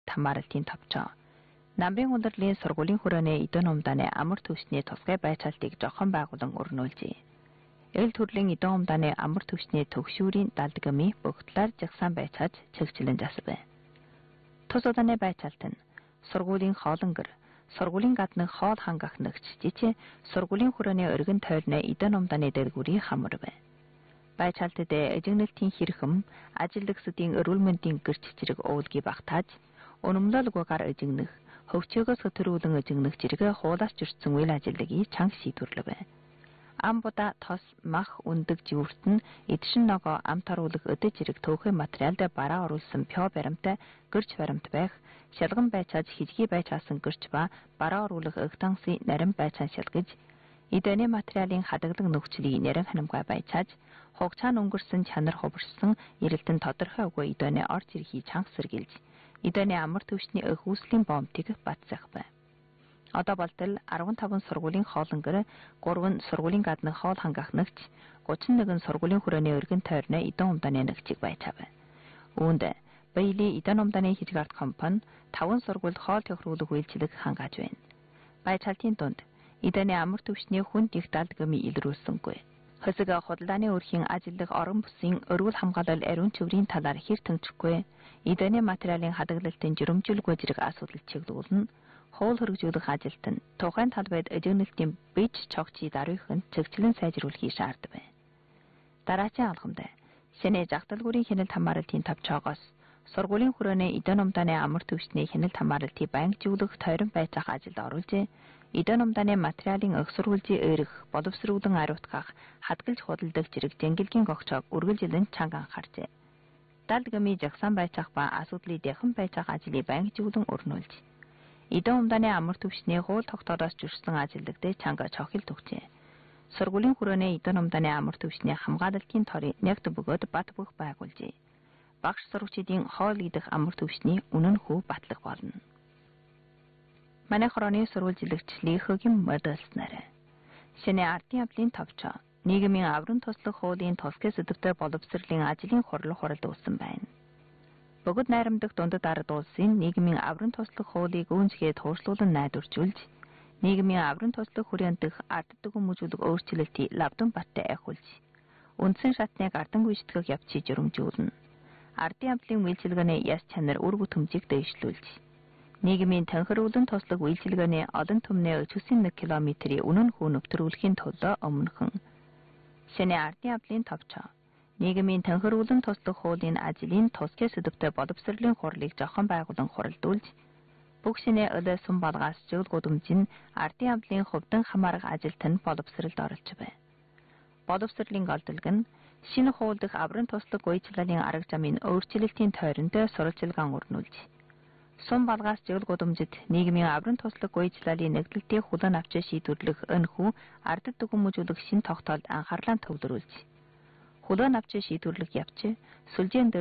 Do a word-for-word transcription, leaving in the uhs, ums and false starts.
хамааралтын товчоо. Намбын улирлын сургуулийн хүрээний эдэн умдааны амар төвчний тусгай байцаалтыг жохон байгуулан өрнүүлжээ. Эл төрлийн эдэн умдааны амар төвчний төгшүүрийн далдгамын бүх талаар жагсаан байцааж чигчлэн засав. Тус удааны байцаалт нь сургуулийн хоолонгөр, сургуулийн гаднах хоол хангахнагч жичээ сургуулийн хүрээний өргөн тойрны эдэн умдааны дэлгүүрийн хамар бай. Байцаалтад эжигнэлтийн хэрхэм, ажилтгчдын эрүүл мэндийн гэрч зэрэг уулгийг багтааж, өнөмлөлгүйгээр эжигнэх, хөвчөөгөөс хөтөрүүлэн эжигнэх зэрэг хуулаас жүрсэн үйл ажиллагааг чанга шийдвэрлэв. Амбуда тос мах өндөг живэрт нь эдшин ногоо ам таруулах өдөө зэрэг төөхөн материалд бараа оруулсан пё баримтай гэрч баримт байх, шалган байцааж хижги байцаасан гэрч ба бараа оруулах өгтансын нарийн байцаан шалгаж, эдэний материалын хадгалаг нөхцөлийг нэрэн ханамгай байцааж, хугацаа өнгөрсөн чанар хувирсан эрэлтэн тодорхой үгүй эдэний орж ирэхийг чанга сэргийлж, эдэний амар төвчний өх үүслийн бомбтыг батсах бай. Одоо болтол арван таван сургуулийн хоолонгор, гурван сургуулийн гаднах хоол хангахнагч, гучин нэгэн сургуулийн хүрээний өргөн тойрны эдэн умдааны нэгжийг байцаав. Үүнд Бэйли эдэн умдааны хижиг арт компани таван сургуульд хоол тохируулах үйлчилэг хангааж байна. Байцаалтын дунд эдэний амар төвчний хүнд их далдгамыг илрүүлсэнгүй. Хөсөг худалдааны өрхийн ажиллах орон бүсийн өргөл хамгаалал ариун чөврийн талаар хэр тэнцэхгүй, эдэний материалын хадгалалтын жирэмжүүлгүй зэрэг асуудал чиглүүлнэ. Хоол хөргөжүүлэх ажилт нь тухайн талбайд эжигнэлтийн бич чогчий даруйхан чигчлэн сайжруулахыг шаардав. Дараагийн алхамд шинэ жагталгүүрийн хяналт хамааралтын товчоогоос сургуулийн хүрээний эдэн умдааны амар төвчний хяналт хамааралтыг байнгжуулах тойрон байцаах ажилд оруулж, эдэн умдааны материалын өгсөрүүлжийн өрөх, боловсруулан ариутгах, хадгалж худалдах зэрэг зэнгэлгийн гогчоог үргэлжилэн чанга анхааржээ. Далдгамын жагсаан байцаах ба асуудлыг дэхэн байцаах ажлыг байнгжуулан өрнүүлж, эдэн умдааны амар төвчний хууль тогтоодоос жүрсэн ажилдагт чанга чохил төгчээ. Сургуулийн хүрээний эдэн умдааны амар төвчний хамгаалалтын торыг нэгт бөгөөд бат бөх байгуулжээ. Багш сурагчдын хоол идэх амар төвчний үнэн хүү батлах болно. Манай хорооны сурвалжилагчлалын хөгийн модельснэр. Шинэ ардын явдлын товчоо нийгмийн аврын туслах хуулийн тусгай сэдвтэй боловсролын ажлын хурлах хуралд үүсэн байна. Бөгөөд найрамдах дундад ард улсын нийгмийн аврын туслах хуулийг үүнжгээ тууршлуулан найдваржуулж, нийгмийн аврын туслах хүрээнд дэх ард түмэн мужуулах өөрчлөлтийг лавдан баттай ахиулж, үндсэн шатныг ардан гүйцэтгэх явцыг журмжуулна. Ардын явдлын үйлчилгээний яс чанар үр бүтэмжийг дэвшлүүлж, нийгмийн танхируулан туслах үйлчилгээний олон түмний өчигсөн нэг километрийн үнэн хүү нэвтрүүлэхийн тулд өмнөхөн шинэ ардын явдлын товчоо нийгмийн танхируулан туслах хуулийн ажлын тусгай сэдвтэй боловсролын хурлыг жохон байгуулан хуралдуулж, бүх шинэ өлөө сум балгаас жил гудамж нь ардын явдлын хувьдан хамаарах ажилт нь боловсролд оролж бай. Боловсролын голдолг нь шинэ хууль дэх аврын туслах гүйцэлгийн арга замын өөрчлөлтийн тойронд сурвалжилгаан өрнүүлж, сум балгаас жил гудамжид нийгмийн аврын туслах гүйцэлийн нэгдэлтийг хүлээн авч шийдвэрлэх өнхүү ард түмэн мужуулах шин тогтоолд анхаарлаа төвлөрүүлж, хүлээн авч шийдвэрлэх явц сүлжээнд